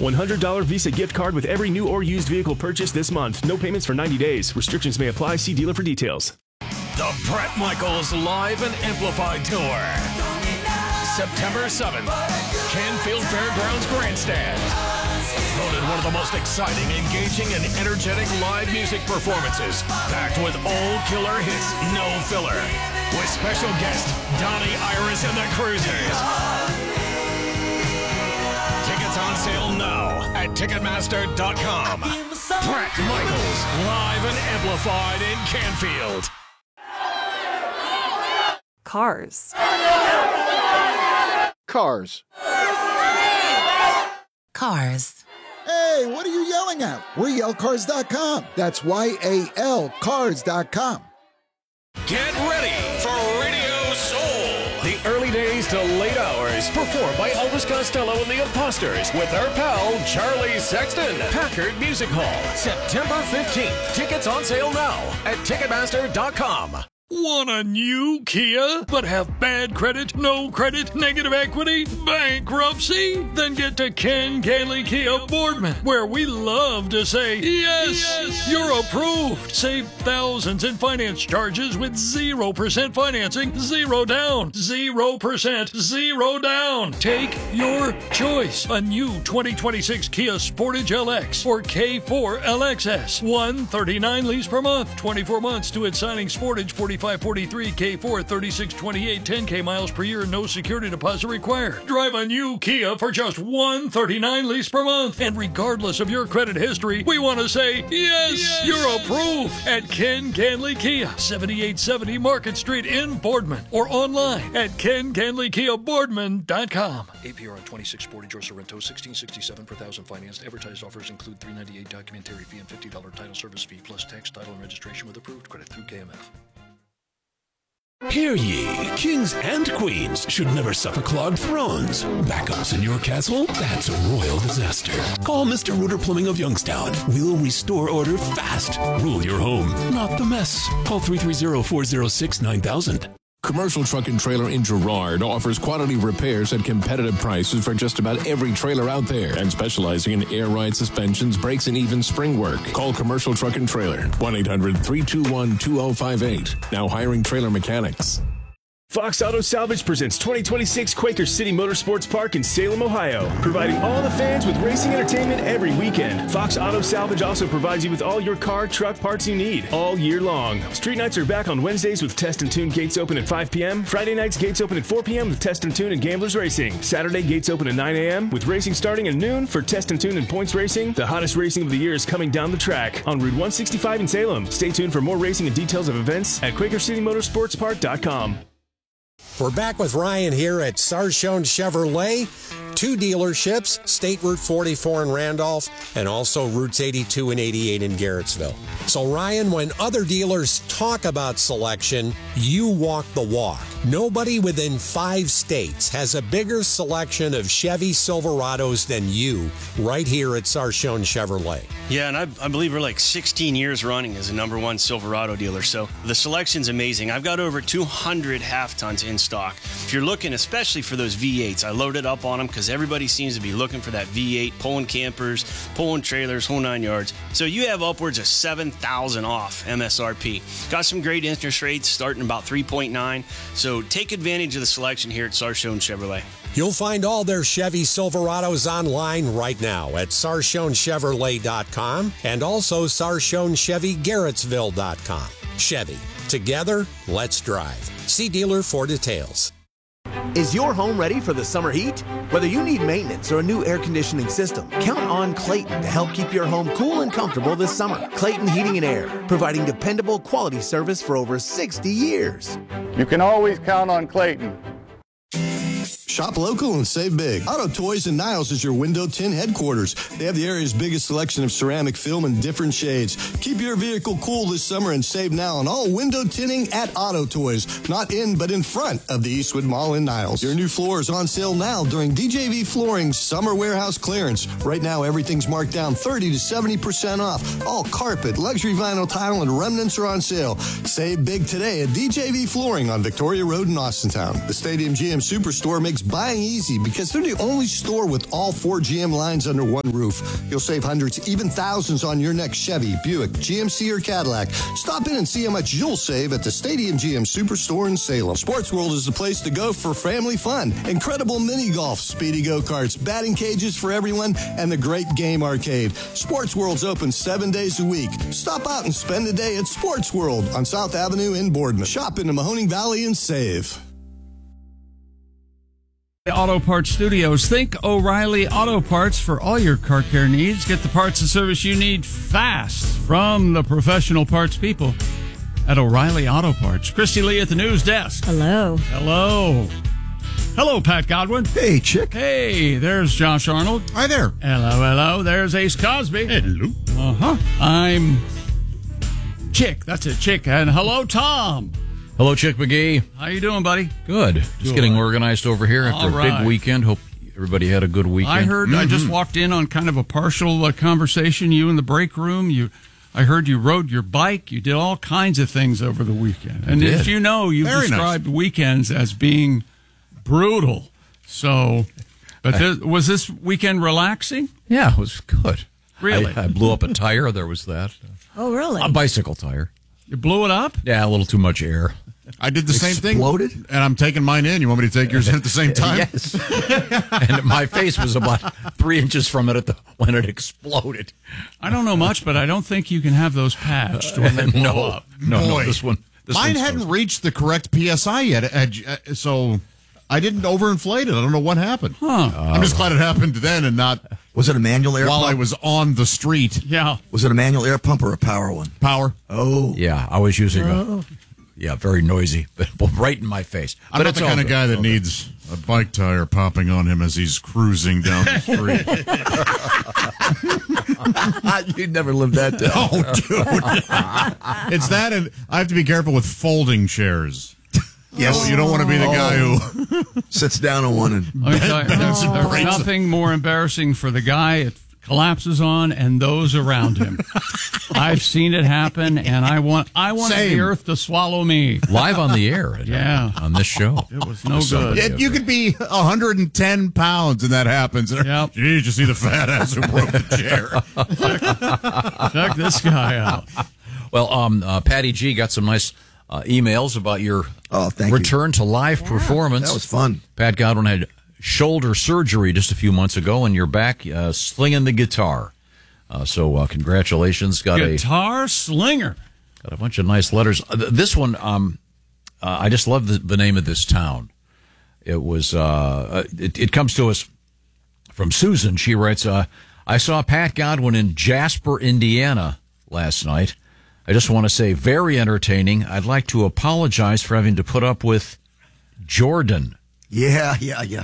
$100 Visa gift card with every new or used vehicle purchase this month. No payments for 90 days. Restrictions may apply. See dealer for details. The Bret Michaels Live and Amplified Tour. September 7th, Canfield Fairgrounds Grandstand. Voted one of the most exciting, engaging, and energetic live music performances, packed with all killer hits, no filler, with special guest Donnie Iris and the Cruisers. Tickets on sale now at Ticketmaster.com. Bret Michaels, live and amplified in Canfield. Cars. Cars. Cars. Hey, what are you yelling at? We're yellcars.com. That's YAL cars.com. Get ready for Radio Soul. The early days to late hours, performed by Elvis Costello and the Imposters with their pal Charlie Sexton. Packard Music Hall, September 15th. Tickets on sale now at Ticketmaster.com. Want a new Kia, but have bad credit, no credit, negative equity, bankruptcy? Then get to Ken Gailey Kia Boardman, where we love to say, yes, you're approved. Save thousands in finance charges with 0% financing, 0 down, 0%, 0 down. Take your choice. A new 2026 Kia Sportage LX or K4 LXS. $139 lease per month, 24 months to its signing. Sportage 4543, K4 3628, 10K miles per year, no security deposit required. Drive a new Kia for just $139 lease per month. And regardless of your credit history, we want to say, yes, you're approved at Ken Ganley Kia, 7870 Market Street in Boardman, or online at KenGanleyKiaBoardman.com. APR on 26 Sportage or Sorrento, $1,667 per thousand financed. Advertised offers include $398 documentary fee and $50 title service fee, plus tax, title, and registration with approved credit through KMF. Hear ye, kings and queens should never suffer clogged thrones. Backups in your castle? That's a royal disaster. Call Mr. Rooter Plumbing of Youngstown. We'll restore order fast. Rule your home, not the mess. Call 330-406-9000. Commercial Truck and Trailer in Girard offers quality repairs at competitive prices for just about every trailer out there, and specializing in air ride suspensions, brakes, and even spring work. Call Commercial Truck and Trailer, 1-800-321-2058. Now hiring trailer mechanics. Fox Auto Salvage presents 2026 Quaker City Motorsports Park in Salem, Ohio, providing all the fans with racing entertainment every weekend. Fox Auto Salvage also provides you with all your car, truck parts you need all year long. Street nights are back on Wednesdays with Test and Tune gates open at 5 p.m. Friday nights gates open at 4 p.m. with Test and Tune and Gamblers Racing. Saturday gates open at 9 a.m. with racing starting at noon for Test and Tune and Points Racing. The hottest racing of the year is coming down the track on Route 165 in Salem. Stay tuned for more racing and details of events at QuakerCityMotorsportsPark.com. We're back with Ryan here at Sarshone Chevrolet. 2 dealerships, State Route 44 in Randolph, and also Routes 82 and 88 in Garrettsville. So Ryan, when other dealers talk about selection, you walk the walk. Nobody within 5 states has a bigger selection of Chevy Silverados than you right here at Sarshone Chevrolet. Yeah, and I believe we're like 16 years running as a #1 Silverado dealer, so the selection's amazing. I've got over 200 half tons in stock. If you're looking especially for those V8s, I loaded up on them because everybody seems to be looking for that V8, pulling campers, pulling trailers, whole 9 yards. So you have upwards of $7,000 off MSRP. Got some great interest rates starting about 3.9, so take advantage of the selection here at Sarshone Chevrolet. You'll find all their Chevy Silverados online right now at SarshonChevrolet.com and also SarshonChevyGarrettsville.com. Chevy, together, let's drive. See dealer for details. Is your home ready for the summer heat? Whether you need maintenance or a new air conditioning system, count on Clayton to help keep your home cool and comfortable this summer. Clayton Heating and Air, providing dependable quality service for over 60 years. You can always count on Clayton. Shop local and save big. Auto Toys in Niles is your window tint headquarters. They have the area's biggest selection of ceramic film in different shades. Keep your vehicle cool this summer and save now on all window tinting at Auto Toys. Not in, but in front of the Eastwood Mall in Niles. Your new floor is on sale now during DJV Flooring's summer warehouse clearance. Right now, everything's marked down 30 to 70% off. All carpet, luxury vinyl tile, and remnants are on sale. Save big today at DJV Flooring on Victoria Road in Austintown. The Stadium GM Superstore makes it's buying easy because they're the only store with all 4 GM lines under one roof. You'll save hundreds, even thousands on your next Chevy, Buick, GMC, or Cadillac. Stop in and see how much you'll save at the Stadium GM Superstore in Salem. Sports World is the place to go for family fun. Incredible mini golf, speedy go-karts, batting cages for everyone, and the great game arcade. Sports World's open 7 days a week. Stop out and spend a day at Sports World on South Avenue in Boardman. Shop in the Mahoning Valley and save. Auto Parts Studios. Think O'Reilly Auto Parts for all your car care needs. Get the parts and service you need fast from the professional parts people at O'Reilly Auto Parts. Christy Lee at the news desk. Hello. Hello. Hello, Pat Godwin. Hey, Chick. Hey, there's Josh Arnold. Hi there. Hello. There's Ace Cosby. Hello. I'm Chick. That's it, Chick. And hello, Tom. Hello, Chick McGee. How you doing, buddy? Good. Just getting organized over here after All right. a big weekend. Hope everybody had a good weekend. I heard. I just walked in on kind of a partial conversation. You in the break room. I heard you rode your bike. You did all kinds of things over the weekend. And as you know, you've described weekends as being brutal. So, but was this weekend relaxing? Yeah, it was good. Really? I blew up a tire. There was that. Oh, really? A bicycle tire. You blew it up? Yeah, a little too much air. I did the same thing. Exploded? And I'm taking mine in. You want me to take yours in at the same time? Yes. And my face was about 3 inches from it when it exploded. I don't know much, but I don't think you can have those patched when they blow up. No, this one. Mine hadn't reached the correct PSI yet, so I didn't overinflate it. I don't know what happened. I'm just glad it happened then and not. Was it a manual air while pump? I was on the street? Yeah. Was it a manual air pump or a power one? Power. Oh. Yeah, I was using very noisy, but right in my face. I'm but not it's the kind of guy that needs a bike tire popping on him as he's cruising down the street. You'd never live that down. Oh, dude. It's that, and I have to be careful with folding chairs. Yes. You don't want to be the guy who sits down on one and there's nothing more embarrassing for the guy it collapses on and those around him. I've seen it happen, and I want the earth to swallow me. Live on the air. On this show. It was no good. You could be 110 pounds and that happens. Yep. Geez, you see the fat ass who broke the chair. Check this guy out. Well, Patty G got some nice emails about your return to live performance. That was fun. Pat Godwin had shoulder surgery just a few months ago, and you're back slinging the guitar. So congratulations. Guitar slinger. Got a bunch of nice letters. This one, I just love the name of this town. It was. It comes to us from Susan. She writes, I saw Pat Godwin in Jasper, Indiana last night. I just want to say, very entertaining. I'd like to apologize for having to put up with Jordan. Yeah.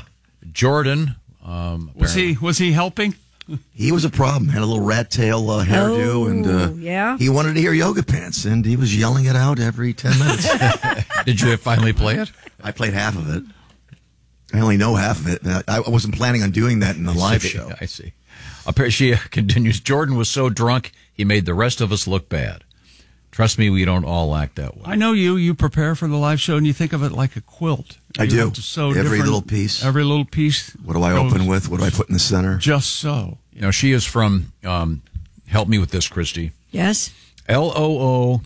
Jordan. Was he helping? He was a problem. Had a little rat tail hairdo, and he wanted to hear Yoga Pants, and he was yelling it out every 10 minutes. Did you finally play it? I played half of it. I only know half of it. I wasn't planning on doing that in the live show. I see. She continues, Jordan was so drunk, he made the rest of us look bad. Trust me, we don't all act that way. I know you prepare for the live show, and you think of it like a quilt. I do. Every little piece. Every little piece. What do I open with? What do I put in the center? Just so. She is from, help me with this, Christy. Yes. Loogoo.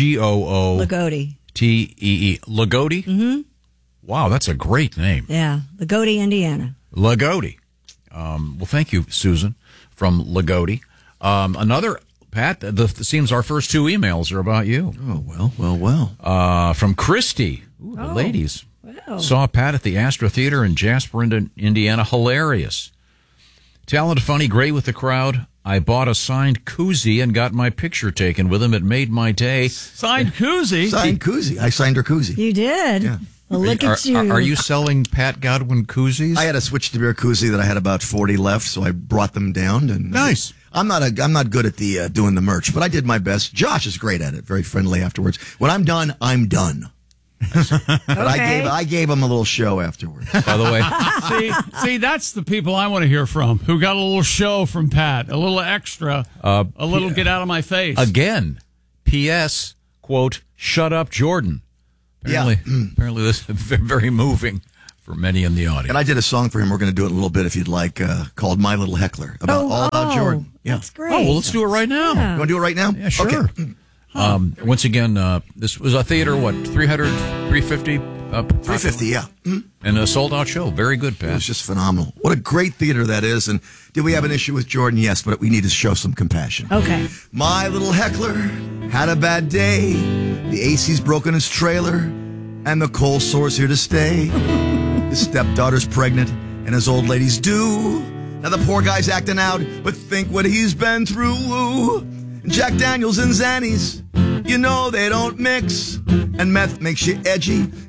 Lagodi. Tee. Lagodi? Mm-hmm. Wow, that's a great name. Yeah. Lagodi, Indiana. Lagodi. Well, thank you, Susan, from Lagodi. Another... Pat, it seems our first two emails are about you. Oh, well. From Christy. Ooh, the ladies. Wow. Saw Pat at the Astra Theater in Jasper, Indiana. Hilarious. Talented, funny, great with the crowd. I bought a signed koozie and got my picture taken with him. It made my day. Signed koozie? Signed koozie. I signed her koozie. You did? Yeah. Well, look at you. Are you selling Pat Godwin koozies? I had a switch to beer koozie that I had about 40 left, so I brought them down. And nice. I'm not good at the doing the merch, but I did my best. Josh is great at it. Very friendly afterwards. When I'm done, I'm done. But I gave him a little show afterwards. By the way, see, that's the people I want to hear from. Who got a little show from Pat, a little extra, a little get out of my face. Again, P.S. quote, shut up, Jordan. Apparently this is very moving for many in the audience. And I did a song for him. We're going to do it in a little bit if you'd like, called My Little Heckler, about Jordan. Yeah. That's great. Oh, well, let's do it right now. You want to do it right now? Yeah, sure. Okay. Once again, this was a theater, 350? 350, yeah. Mm-hmm. And a sold-out show. Very good, Pat. It was just phenomenal. What a great theater that is. And did we have an issue with Jordan? Yes, but we need to show some compassion. Okay. My little heckler had a bad day. The AC's broken his trailer, and the cold sore's here to stay. His stepdaughter's pregnant, and his old lady's due. Now the poor guy's acting out, but think what he's been through. Jack Daniels and Xannies, you know they don't mix. And meth makes you edgy.